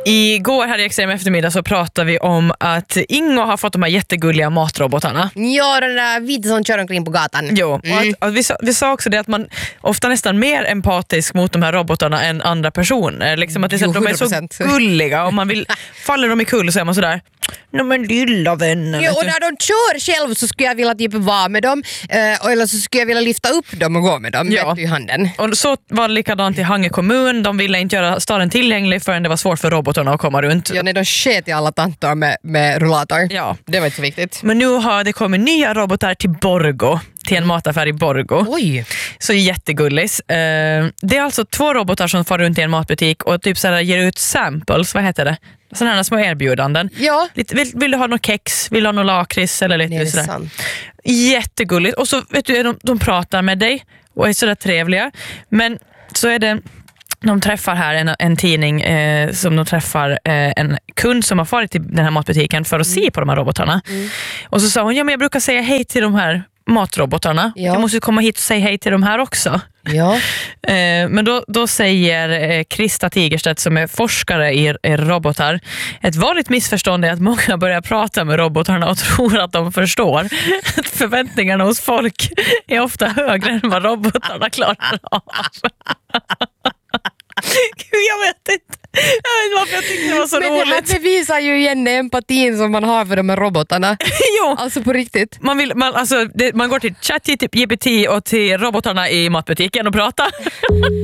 Igår här i Extrem eftermiddag så pratade vi om att Ingo har fått de här jättegulliga matrobotarna. Ja, den där vita som kör omkring på gatan. Jo, och att vi sa också det att man ofta nästan mer empatisk mot de här robotarna än andra personer. Liksom att det är så att de är så gulliga och man vill faller de i kull så är man sådär, men lilla vännen. Jo, och när de kör själv så skulle jag vilja typ vara med dem eller så skulle jag vilja lyfta upp dem och gå med dem i handen. Och så var det likadant i Hangö kommun. De ville inte göra staden tillgänglig förrän det var svårt för robotarna att komma runt. Ja, när de sket i alla tantor med rullator. Ja. Det var inte så viktigt. Men nu har det kommit nya robotar till Borgå, till en mataffär i Borgå. Oj. Så jättegullis. Det är alltså 2 robotar som far runt i en matbutik och typ så här ger ut samples, vad heter det? Sådana här små erbjudanden. Ja. Vill du ha något kex? Vill du ha något lakrits? Eller lite sådär. Sant. Jättegulligt. Och så vet du, de pratar med dig och är sådär trevliga. Men så är det, de träffar här en tidning som de träffar en kund som har farit till den här matbutiken för att se på de här robotarna. Och så sa hon, men jag brukar säga hej till de här matrobotarna. Ja. Jag måste komma hit och säga hej till de här också. Ja. Men då säger Krista Tigerstedt som är forskare i robotar, ett vanligt missförstånd är att många börjar prata med robotarna och tror att de förstår. Förväntningarna hos folk är ofta högre än vad robotarna klarar av. Gud, jag vet inte varför jag tyckte det var så roligt. Men det här bevisar ju igen empatin som man har för de här robotarna. Jo. Alltså på riktigt. Man går till ChatGPT och till robotarna i matbutiken och pratar.